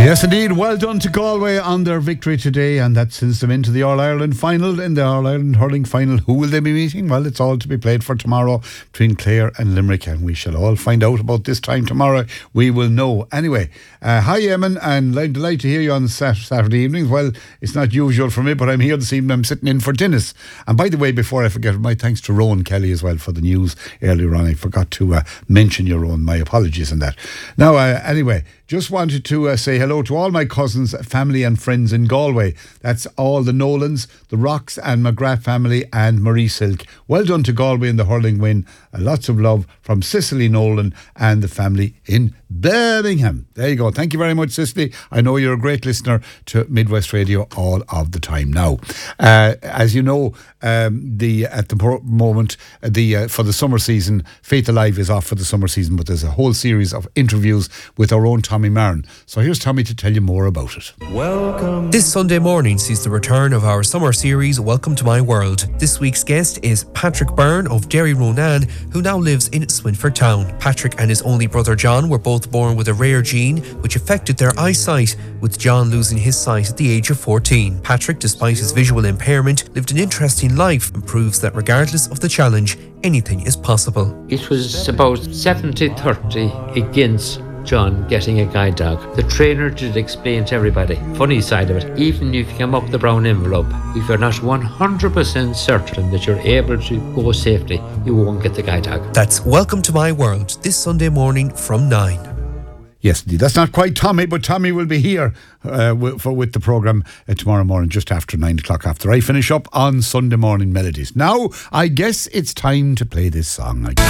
Yes, indeed. Well done to Galway on their victory today, and that sends them into the All-Ireland final. In the All-Ireland hurling final, who will they be meeting? Well, it's all to be played for tomorrow between Clare and Limerick, and we shall all find out about this time tomorrow. We will know. Anyway, hi, Eamon, and I'd delight to hear you on Saturday evenings. Well, it's not usual for me, but I'm here this evening. I'm sitting in for Dennis. And by the way, before I forget, my thanks to Rowan Kelly as well for the news earlier on. I forgot to mention your own. My apologies on that. Now, anyway, just wanted to say hello to all my cousins, family and friends in Galway. That's all the Nolans, the Rocks and McGrath family and Marie Silk. Well done to Galway in the hurling win. Lots of love from Cicely Nolan and the family in Birmingham. There you go. Thank you very much, Cicely. I know you're a great listener to Midwest Radio all of the time now. As you know, at the moment, for the summer season, Faith Alive is off for the summer season, but there's a whole series of interviews with our own Tommy Martin. So here's Tommy to tell you more about it. Welcome. This Sunday morning sees the return of our summer series, Welcome to My World. This week's guest is Patrick Byrne of Derry Ronan, who now lives in Swinford Town. Patrick and his only brother John were both born with a rare gene which affected their eyesight, with John losing his sight at the age of 14. Patrick, despite his visual impairment, lived an interesting life and proves that regardless of the challenge, anything is possible. It was about 70-30 against John getting a guide dog. The trainer did explain to everybody, funny side of it, even if you come up the brown envelope, if you're not 100% certain that you're able to go safely, you won't get the guide dog. That's Welcome to My World, this Sunday morning from 9. Yes, indeed. That's not quite Tommy, but Tommy will be here with the programme tomorrow morning, just after 9 o'clock, after I finish up on Sunday Morning Melodies. Now, I guess it's time to play this song.